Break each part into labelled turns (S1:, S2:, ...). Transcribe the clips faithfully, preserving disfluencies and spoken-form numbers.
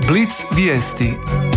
S1: Blic vijesti.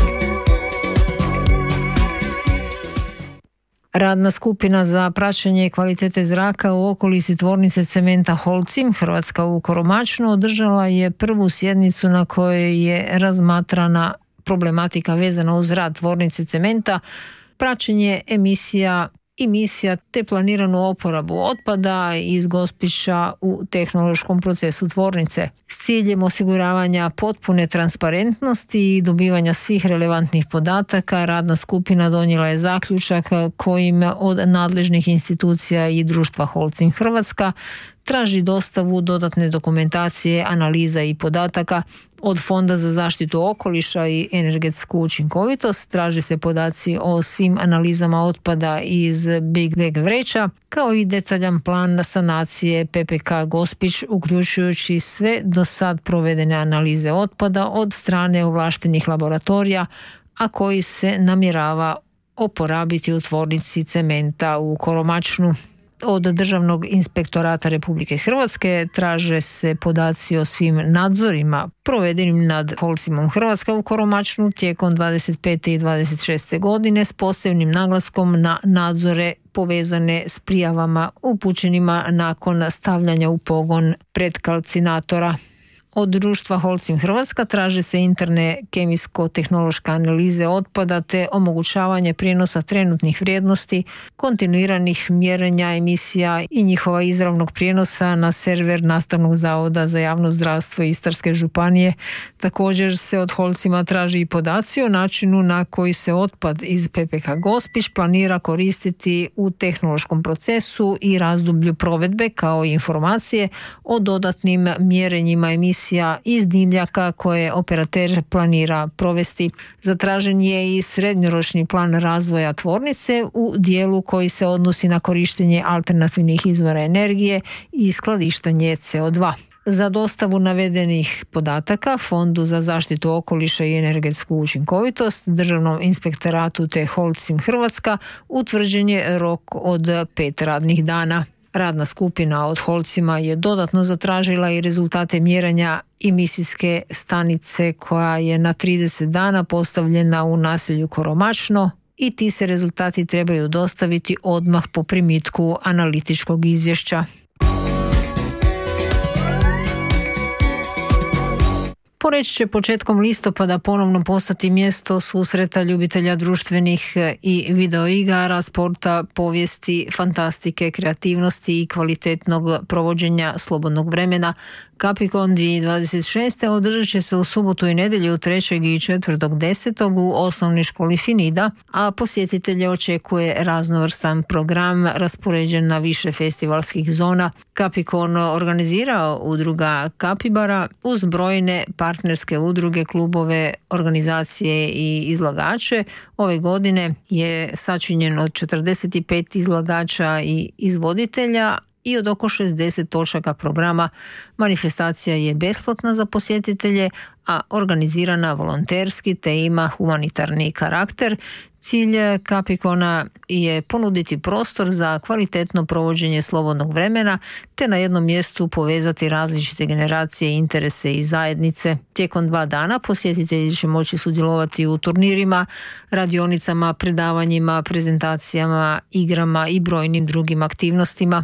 S2: Radna skupina za praćenje kvalitete zraka u okolici tvornice cementa Holcim, Hrvatska u Koromačnu, održala je prvu sjednicu na kojoj je razmatrana problematika vezana uz rad tvornice cementa, praćenje emisija emisija te planiranu oporabu otpada iz Gospića u tehnološkom procesu tvornice. S ciljem osiguravanja potpune transparentnosti i dobivanja svih relevantnih podataka, radna skupina donijela je zaključak kojim od nadležnih institucija i društva Holcim Hrvatska traži dostavu dodatne dokumentacije, analiza i podataka od Fonda za zaštitu okoliša i energetsku učinkovitost. Traži se podaci o svim analizama otpada iz Big Bag vreća, kao i detaljan plan sanacije P P K Gospić, uključujući sve do sad provedene analize otpada od strane ovlaštenih laboratorija, a koji se namjerava oporabiti u tvornici cementa u Koromačnu. Od Državnog inspektorata Republike Hrvatske traže se podaci o svim nadzorima provedenim nad Holcimom Hrvatska u Koromačnu tijekom dvadeset pete i dvadeset šeste godine s posebnim naglaskom na nadzore povezane s prijavama upućenima nakon stavljanja u pogon predkalcinatora. Od društva Holcim Hrvatska traže se interne kemijsko-tehnološke analize otpada te omogućavanje prijenosa trenutnih vrijednosti, kontinuiranih mjerenja emisija i njihova izravnog prijenosa na server Nastavnog zavoda za javno zdravstvo Istarske županije. Također se od Holcima traži i podaci o načinu na koji se otpad iz P P K Gospić planira koristiti u tehnološkom procesu i razdoblju provedbe, kao i informacije o dodatnim mjerenjima emisija iz dimljaka koje operater planira provesti. Zatražen je i srednjoročni plan razvoja tvornice u dijelu koji se odnosi na korištenje alternativnih izvora energije i skladištenje C O dva. Za dostavu navedenih podataka Fondu za zaštitu okoliša i energetsku učinkovitost, Državnom inspektoratu te Holcim Hrvatska utvrđen je rok od pet radnih dana. Radna skupina od Holcima je dodatno zatražila i rezultate mjerenja emisijske stanice koja je na trideset dana postavljena u naselju Koromačno i ti se rezultati trebaju dostaviti odmah po primitku analitičkog izvješća. Poreč će početkom listopada ponovno postati mjesto susreta ljubitelja društvenih i videoigara, sporta, povijesti, fantastike, kreativnosti i kvalitetnog provođenja slobodnog vremena. Capicon dvije tisuće dvadeset šeste održat će se u subotu i nedjelju trećeg i četvrtog desetog u osnovnoj školi Finida, a posjetitelje očekuje raznovrstan program raspoređen na više festivalskih zona. Capicon organizira udruga Capibara uz brojne partnerske udruge, klubove, organizacije i izlagače. Ove godine je sačinjen od četrdeset pet izlagača i izvoditelja i od oko šezdeset točaka programa. Manifestacija je besplatna za posjetitelje, a organizirana volonterski te ima humanitarni karakter. Cilj Capicona je ponuditi prostor za kvalitetno provođenje slobodnog vremena te na jednom mjestu povezati različite generacije, interese i zajednice. Tijekom dva dana posjetitelji će moći sudjelovati u turnirima, radionicama, predavanjima, prezentacijama, igrama i brojnim drugim aktivnostima.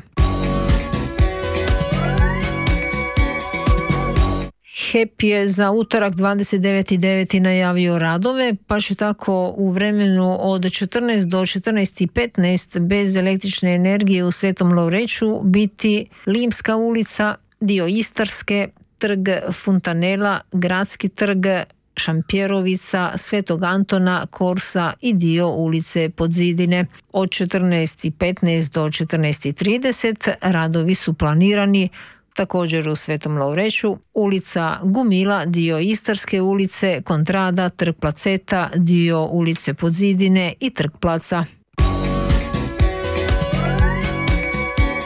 S2: H E P je za utorak dvadeset deveti devet najavio radove, pa će tako u vremenu od četrnaest do četrnaest i petnaest bez električne energije u Svetom Lovreću biti Limska ulica, dio Istarske, trg Funtanela, Gradski trg, Šampjerovica, Svetog Antona, Korsa i dio ulice Podzidine. Od četrnaest i petnaest do četrnaest i trideset radovi su planirani također u Svetom Lovreću, ulica Gumila, dio Istarske ulice, Kontrada, trg Placeta, dio ulice Podzidine i trg Placa.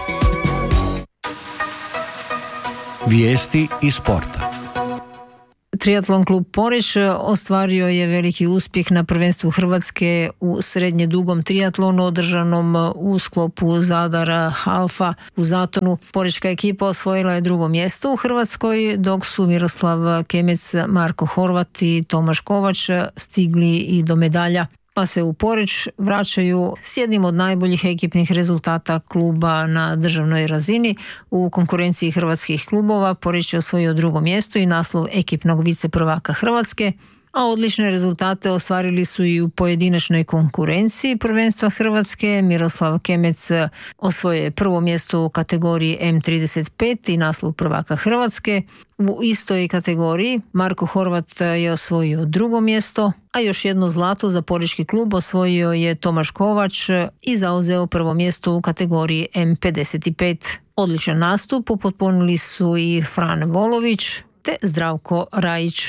S3: Vijesti iz sporta.
S2: Triatlon klub Poreč ostvario je veliki uspjeh na prvenstvu Hrvatske u srednje dugom triatlonu održanom u sklopu Zadar Halfa u Zatonu. Porečka ekipa osvojila je drugo mjesto u Hrvatskoj, dok su Miroslav Kemec, Marko Horvat i Tomaš Kovač stigli i do medalja, pa se u Poreč vraćaju s jednim od najboljih ekipnih rezultata kluba na državnoj razini. U konkurenciji hrvatskih klubova Poreč je osvojio drugo mjesto i naslov ekipnog viceprvaka Hrvatske, a odlične rezultate ostvarili su i u pojedinačnoj konkurenciji prvenstva Hrvatske. Miroslav Kemec osvojio je prvo mjesto u kategoriji em trideset pet i naslov prvaka Hrvatske. U istoj kategoriji Marko Horvat je osvojio drugo mjesto, a još jedno zlato za porečki klub osvojio je Tomaš Kovač i zauzeo prvo mjesto u kategoriji em pedeset pet. Odličan nastup upotpunili su i Fran Volović te Zdravko Rajić.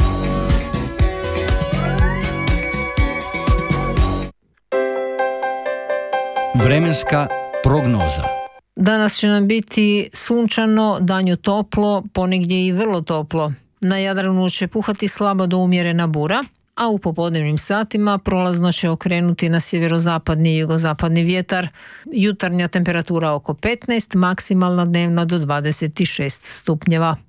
S1: Vremenska prognoza.
S2: Danas će nam biti sunčano, danju toplo, ponegdje i vrlo toplo. Na Jadranu će puhati slaba do umjerena bura, a u popodnevnim satima prolazno će okrenuti na sjeverozapadni i jugozapadni vjetar. Jutarnja temperatura oko petnaest, maksimalna dnevna do dvadeset šest stupnjeva.